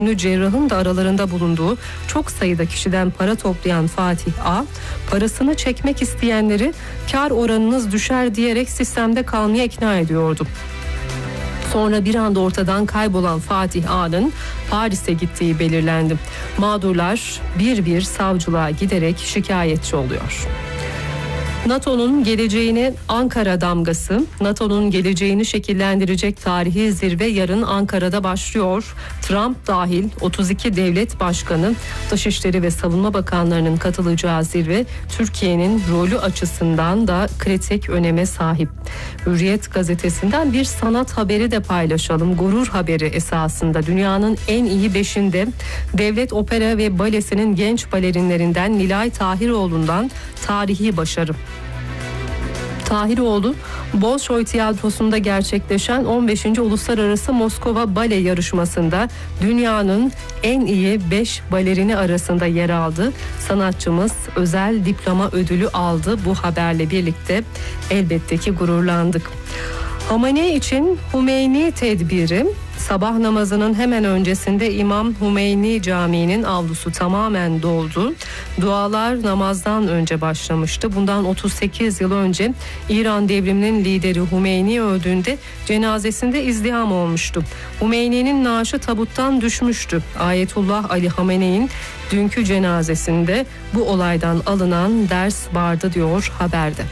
ünlü cerrahın da aralarında bulunduğu çok sayıda kişiden para toplayan Fatih A, parasını çekmek isteyenleri kar oranınız düşer diyerek sistemde kalmaya ikna ediyordu. Sonra bir anda ortadan kaybolan Fatih A'nın Paris'e gittiği belirlendi. Mağdurlar bir bir savcılığa giderek şikayetçi oluyor. NATO'nun geleceğine Ankara damgası. NATO'nun geleceğini şekillendirecek tarihi zirve yarın Ankara'da başlıyor. Trump dahil 32 devlet başkanı, Dışişleri ve Savunma Bakanlarının katılacağı zirve Türkiye'nin rolü açısından da kritik öneme sahip. Hürriyet gazetesinden bir sanat haberi de paylaşalım. Gurur haberi esasında dünyanın en iyi 5'inde Devlet Opera ve Balesi'nin genç balerinlerinden Nilay Tahiroğlu'ndan tarihi başarı. Tahiroğlu, Bolşoy Tiyatrosu'nda gerçekleşen 15. Uluslararası Moskova Bale Yarışması'nda dünyanın en iyi 5 balerini arasında yer aldı. Sanatçımız özel diploma ödülü aldı. Bu haberle birlikte elbette ki gururlandık. Hamenei için Hümeyni tedbiri. Sabah namazının hemen öncesinde İmam Hümeyni Camii'nin avlusu tamamen doldu. Dualar namazdan önce başlamıştı. Bundan 38 yıl önce İran devriminin lideri Hümeyni öldüğünde cenazesinde izdiham olmuştu. Hümeyni'nin naaşı tabuttan düşmüştü. Ayetullah Ali Hamenei'nin dünkü cenazesinde bu olaydan alınan ders vardı diyor haberde.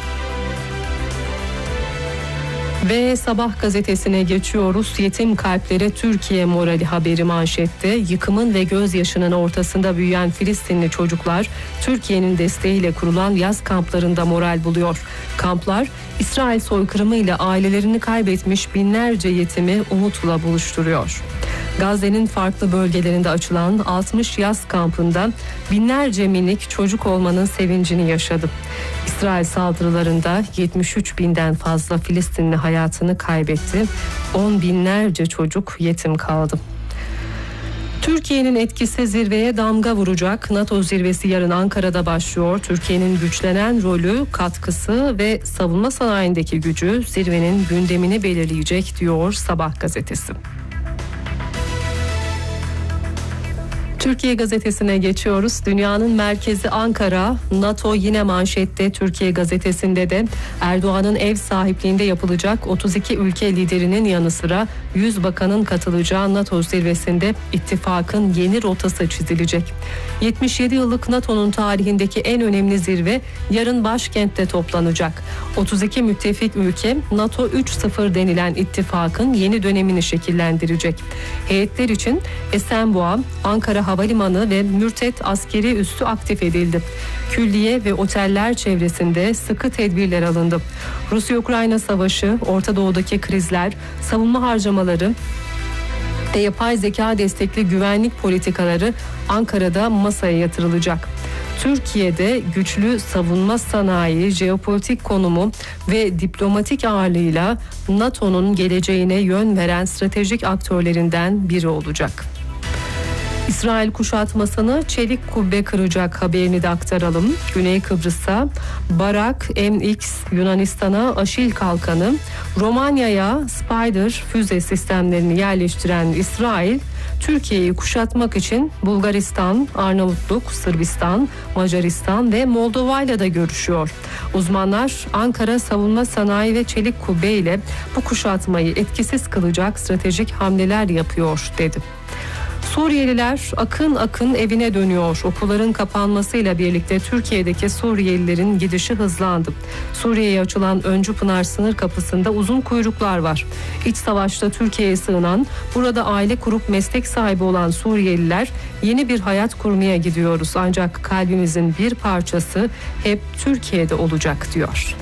Ve Sabah gazetesine geçiyoruz. Yetim kalplere Türkiye morali haberi manşette. Yıkımın ve gözyaşının ortasında büyüyen Filistinli çocuklar Türkiye'nin desteğiyle kurulan yaz kamplarında moral buluyor. Kamplar İsrail soykırımıyla ailelerini kaybetmiş binlerce yetimi umutla buluşturuyor. Gazze'nin farklı bölgelerinde açılan 60 yaz kampında binlerce minik çocuk olmanın sevincini yaşadı. İsrail saldırılarında 73 binden fazla Filistinli hayatını kaybetti. 10 binlerce çocuk yetim kaldı. Türkiye'nin etkisi zirveye damga vuracak. NATO zirvesi yarın Ankara'da başlıyor. Türkiye'nin güçlenen rolü, katkısı ve savunma sanayindeki gücü zirvenin gündemini belirleyecek diyor Sabah gazetesi. Türkiye gazetesine geçiyoruz. Dünyanın merkezi Ankara, NATO yine manşette. Türkiye gazetesinde de Erdoğan'ın ev sahipliğinde yapılacak 32 ülke liderinin yanı sıra 100 bakanın katılacağı NATO zirvesinde ittifakın yeni rotası çizilecek. 77 yıllık NATO'nun tarihindeki en önemli zirve yarın başkentte toplanacak. 32 müttefik ülke NATO 3.0 denilen ittifakın yeni dönemini şekillendirecek. Heyetler için Esenboğa, Ankara Havalimanı ve Mürtet askeri üssü aktif edildi. Külliye ve oteller çevresinde sıkı tedbirler alındı. Rusya-Ukrayna savaşı, Orta Doğu'daki krizler, savunma harcamaları ve yapay zeka destekli güvenlik politikaları Ankara'da masaya yatırılacak. Türkiye'de güçlü savunma sanayi, jeopolitik konumu ve diplomatik ağırlığıyla NATO'nun geleceğine yön veren stratejik aktörlerinden biri olacak. İsrail kuşatmasını çelik kubbe kıracak haberini de aktaralım. Güney Kıbrıs'a Barak MX, Yunanistan'a Aşil kalkanı, Romanya'ya Spider füze sistemlerini yerleştiren İsrail, Türkiye'yi kuşatmak için Bulgaristan, Arnavutluk, Sırbistan, Macaristan ve Moldova'yla da görüşüyor. Uzmanlar Ankara savunma sanayi ve çelik kubbe ile bu kuşatmayı etkisiz kılacak stratejik hamleler yapıyor dedi. Suriyeliler akın akın evine dönüyor. Okulların kapanmasıyla birlikte Türkiye'deki Suriyelilerin gidişi hızlandı. Suriye'ye açılan Öncü Pınar sınır kapısında uzun kuyruklar var. İç savaşta Türkiye'ye sığınan, burada aile kurup meslek sahibi olan Suriyeliler yeni bir hayat kurmaya gidiyoruz. Ancak kalbimizin bir parçası hep Türkiye'de olacak diyor.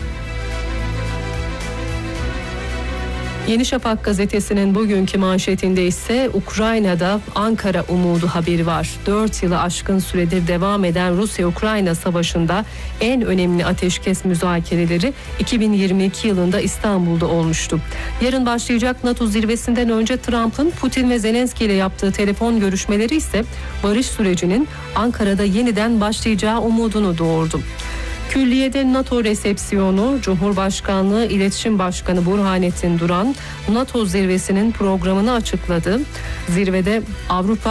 Yeni Şafak gazetesinin bugünkü manşetinde ise Ukrayna'da Ankara umudu haberi var. 4 yılı aşkın süredir devam eden Rusya-Ukrayna savaşında en önemli ateşkes müzakereleri 2022 yılında İstanbul'da olmuştu. Yarın başlayacak NATO zirvesinden önce Trump'ın Putin ve Zelenski ile yaptığı telefon görüşmeleri ise barış sürecinin Ankara'da yeniden başlayacağı umudunu doğurdu. Külliyede NATO resepsiyonu, Cumhurbaşkanlığı İletişim Başkanı Burhanettin Duran NATO zirvesinin programını açıkladı. Zirvede Avrupa